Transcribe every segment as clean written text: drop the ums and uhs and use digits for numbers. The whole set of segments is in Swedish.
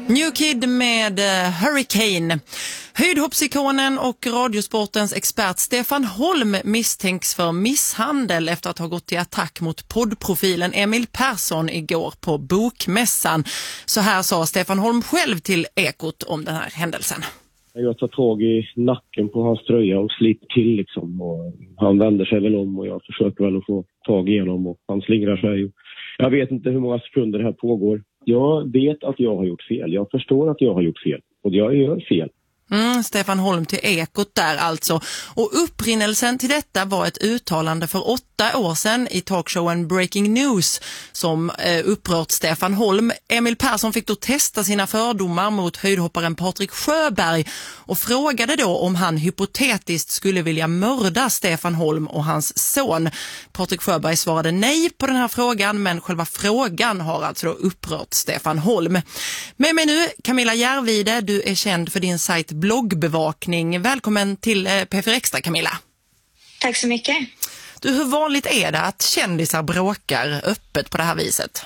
New Kid med Hurricane. Höjdhoppsikonen och radiosportens expert Stefan Holm misstänks för misshandel efter att ha gått till attack mot poddprofilen Emil Persson igår på Bokmässan. Så här sa Stefan Holm själv till Ekot om den här händelsen. Jag tar tag i nacken på hans tröja och sliter till liksom. Och han vänder sig väl om och jag försöker väl att få tag i honom och han slingrar sig. Jag vet inte hur många sekunder det här pågår. Jag vet att jag har gjort fel. Jag förstår att jag har gjort fel. Och jag gör fel. Stefan Holm till Ekot där alltså. Och upprinnelsen till detta var ett uttalande för 8 år sedan i talkshowen Breaking News som upprört Stefan Holm. Emil Persson fick då testa sina fördomar mot höjdhopparen Patrik Sjöberg och frågade då om han hypotetiskt skulle vilja mörda Stefan Holm och hans son. Patrik Sjöberg svarade nej på den här frågan, men själva frågan har alltså då upprört Stefan Holm. Med mig nu Camilla Järvide, du är känd för din sajt Bloggbevakning. Välkommen till P4 Extra, Camilla. Tack så mycket. Du, hur vanligt är det att kändisar bråkar öppet på det här viset?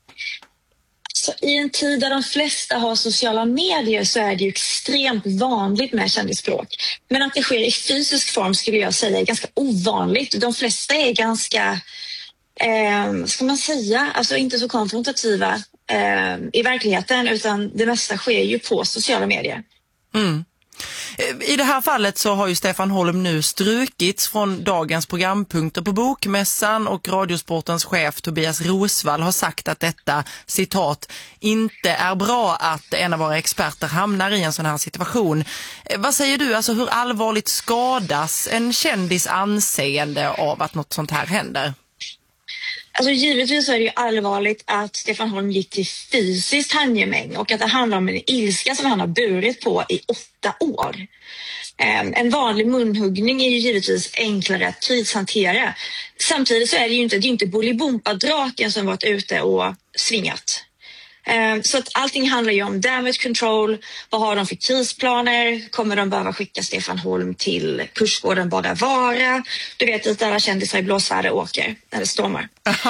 Så i en tid där de flesta har sociala medier så är det ju extremt vanligt med kändisbråk. Men att det sker i fysisk form skulle jag säga är ganska ovanligt. De flesta är ganska, ska man säga, alltså inte så konfrontativa i verkligheten, utan det mesta sker ju på sociala medier. Mm. I det här fallet så har ju Stefan Holm nu strukits från dagens programpunkter på Bokmässan och radiosportens chef Tobias Rosvall har sagt att detta, citat, inte är bra att en av våra experter hamnar i en sån här situation. Vad säger du, alltså hur allvarligt skadas en kändis anseende av att något sånt här händer? Alltså givetvis är det ju allvarligt att Stefan Holm gick till fysiskt handgemäng och att det handlar om en ilska som han har burit på i 8 år. En vanlig munhuggning är ju givetvis enklare att krishantera. Samtidigt så är det ju inte Bolibompa-draken som varit ute och svingat. Så att allting handlar ju om damage control. Vad har de för krisplaner? Kommer de behöva skicka Stefan Holm till kursgården Bada Vara? Du vet att alla kändisar i blåsväder åker när det stormar.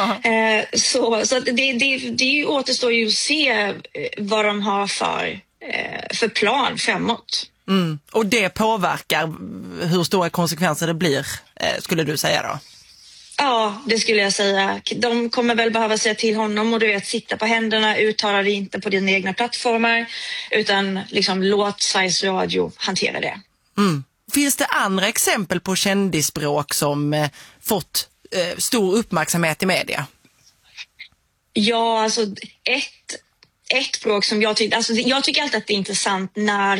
Så att det återstår ju att se vad de har för plan framåt. Mm. Och det påverkar hur stora konsekvenser det blir, skulle du säga då? Ja, det skulle jag säga. De kommer väl behöva säga till honom och du vet, sitta på händerna, uttala det inte på dina egna plattformar utan liksom låt Sveriges Radio hantera det. Mm. Finns det andra exempel på kändisbråk som fått stor uppmärksamhet i media? Ja, alltså ett bråk som jag tycker alltid att det är intressant när